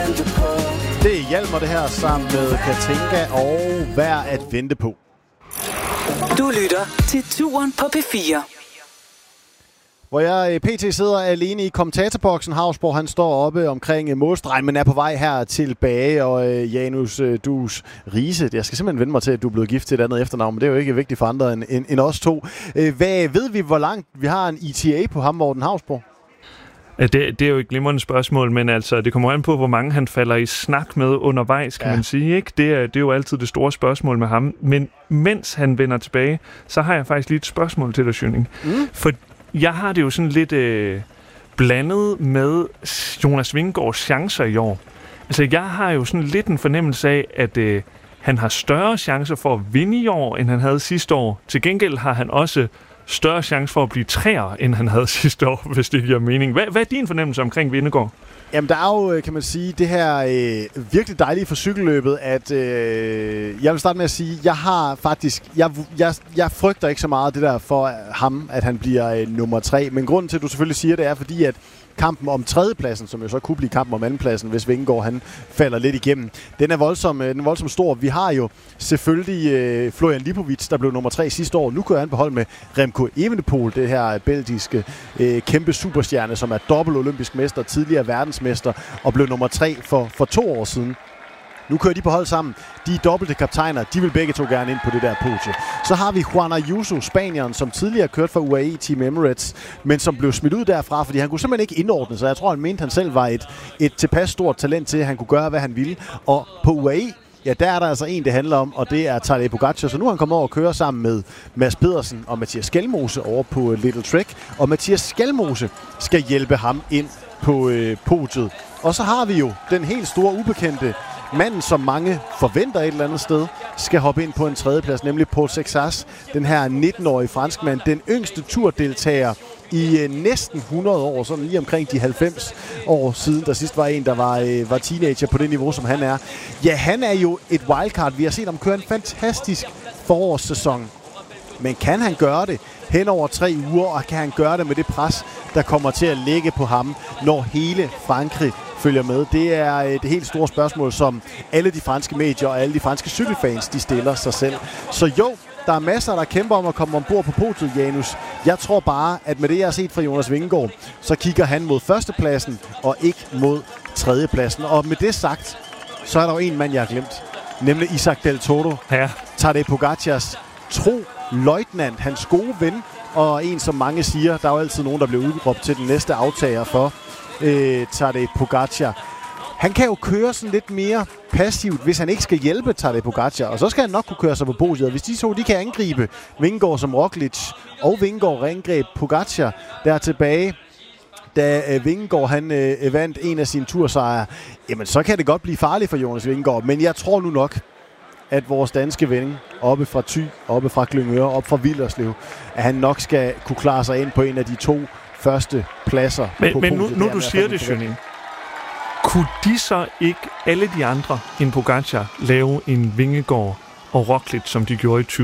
vente på. Det er Hjalmar det her sammen med Katinka og Værd at vente på. Du lytter til Turen på P4. Hvor jeg pt. Sidder alene i kommentatorboksen. Hausborg, han står oppe omkring målstregen, men er på vej her tilbage. Og Janus Dus Riise, jeg skal simpelthen vende mig til, at du er blevet gift til et andet efternavn, men det er jo ikke vigtigt for andre end os to. Hvad ved vi, hvor langt vi har en ETA på ham, Morten Hausborg? Det er jo et glimrende spørgsmål, men altså, det kommer an på, hvor mange han falder i snak med undervejs, kan man sige, ikke? Det er jo altid det store spørgsmål med ham. Men mens han vender tilbage, så har jeg faktisk lige et spørgsmål til dig, Schønning. For jeg har det jo sådan lidt blandet med Jonas Vingegaards chancer i år. Altså, jeg har jo sådan lidt en fornemmelse af, at han har større chancer for at vinde i år, end han havde sidste år. Til gengæld har han også større chance for at blive træer, end han havde sidste år, hvis det giver mening. Hvad er din fornemmelse omkring Vingegaard? Jamen, der er jo, kan man sige, det her virkelig dejlige for cykelløbet, at jeg vil starte med at sige, jeg har faktisk, jeg frygter ikke så meget det der for ham, at han bliver nummer 3. Men grunden til, at du selvfølgelig siger det, er fordi, at kampen om tredjepladsen, som jo så kunne blive kampen om andenpladsen, hvis Vingegaard han falder lidt igennem, den er voldsomt stor. Vi har jo selvfølgelig Florian Lipovic, der blev nummer 3 sidste år. Nu kører han på hold med Remco Evenepoel, det her belgiske kæmpe superstjerne, som er dobbelt olympisk mester, tidligere verdensmester, og blev nummer 3 for 2 år siden. Nu kører de på hold sammen. De er dobbelte kaptajner. De vil begge to gerne ind på det der podie. Så har vi Juan Ayuso, spanieren, som tidligere kørt for UAE Team Emirates, men som blev smidt ud derfra, fordi han kunne simpelthen ikke indordne sig. Jeg tror, han mente, han selv var et tilpas stort talent til, at han kunne gøre, hvad han ville. Og på UAE, ja, der er der altså en, det handler om, og det er Tadej Pogačar. Så nu er han kommet over at køre sammen med Mads Pedersen og Mathias Skelmose over på Little Trek. Og Mathias Skelmose skal hjælpe ham ind på podiet. Og så har vi jo den helt store ubekendte manden, som mange forventer et eller andet sted, skal hoppe ind på en tredjeplads, nemlig Paul Sexas, den her 19-årige franskmand, den yngste turdeltager i næsten 100 år, sådan lige omkring de 90 år siden, der sidst var en, der var teenager på det niveau, som han er. Ja, han er jo et wildcard. Vi har set ham køre en fantastisk forårssæson. Men kan han gøre det hen over 3 uger, og kan han gøre det med det pres, der kommer til at ligge på ham, når hele Frankrig følger med? Det er et helt stort spørgsmål, som alle de franske medier og alle de franske cykelfans, de stiller sig selv. Så jo, der er masser, der kæmper om at komme ombord på podiet, Janus. Jeg tror bare, at med det, jeg har set fra Jonas Vingegaard, så kigger han mod førstepladsen og ikke mod tredjepladsen. Og med det sagt, så er der jo en mand, jeg har glemt, nemlig Isaac Del Toro. Ja. Tadej Pogacars tro løjtnant, hans gode ven, og en, som mange siger, der er jo altid nogen, der bliver udråbt til den næste aftager for Tadej Pogacar. Han kan jo køre sådan lidt mere passivt, hvis han ikke skal hjælpe Tadej Pogacar, og så skal han nok kunne køre sig på podiet. Og hvis de to, de kan angribe Vingegaard som Roglic, og Vingegaard angreb Pogacar der tilbage, da Vingegaard han vandt en af sine tursejre, jamen så kan det godt blive farligt for Jonas Vingegaard. Men jeg tror nu nok, at vores danske ven oppe fra Thy, oppe fra Glyngøre, oppe fra Villerslev, at han nok skal kunne klare sig ind på en af de 2 første pladser. Men nu du siger det, Schønning. Kunne de så ikke, alle de andre end Pogacar, lave en Vingegaard og Roglic, som de gjorde i 20?